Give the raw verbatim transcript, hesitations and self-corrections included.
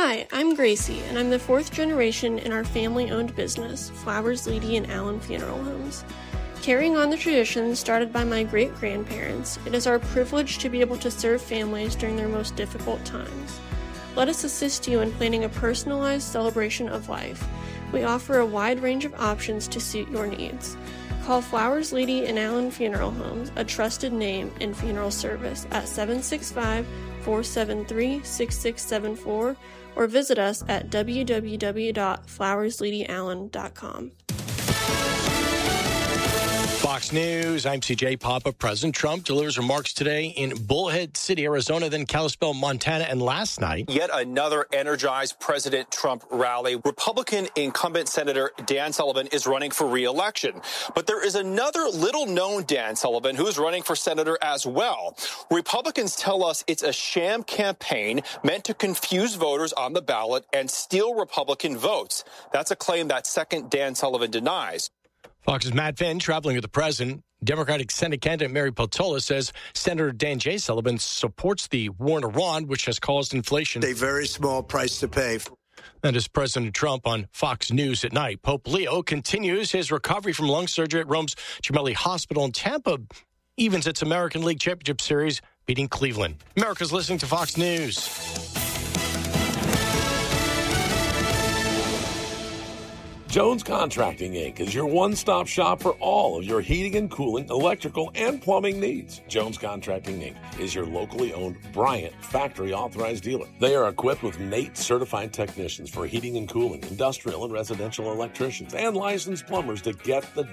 Hi, I'm Gracie, and I'm the fourth generation in our family-owned business, Flowers, Leedy, and Allen Funeral Homes. Carrying on the tradition started by my great-grandparents, it is our privilege to be able to serve families during their most difficult times. Let us assist you in planning a personalized celebration of life. We offer a wide range of options to suit your needs. Call Flowers, Leedy, and Allen Funeral Homes, a trusted name in funeral service, at seven six five, four seven three, six six seven four or visit us at w w w dot flowers leedy allen dot com. Fox News, I'm C J Papa. President Trump delivers remarks today in Bullhead City, Arizona, then Kalispell, Montana, and last night. Yet another energized President Trump rally. Republican incumbent Senator Dan Sullivan is running for re-election. But there is another little-known Dan Sullivan who's running for senator as well. Republicans tell us it's a sham campaign meant to confuse voters on the ballot and steal Republican votes. That's a claim that second Dan Sullivan denies. Fox's Matt Finn traveling with the president. Democratic Senate candidate Mary Peltola says Senator Dan J. Sullivan supports the war in Iran, which has caused inflation. A very small price to pay. That is President Trump on Fox News at night. Pope Leo continues his recovery from lung surgery at Rome's Gemelli Hospital in Tampa. Evens its American League Championship Series, beating Cleveland. America's listening to Fox News. Jones Contracting, Incorporated is your one-stop shop for all of your heating and cooling, electrical, and plumbing needs. Jones Contracting, Incorporated is your locally owned Bryant factory-authorized dealer. They are equipped with N A T E certified technicians for heating and cooling, industrial and residential electricians, and licensed plumbers to get the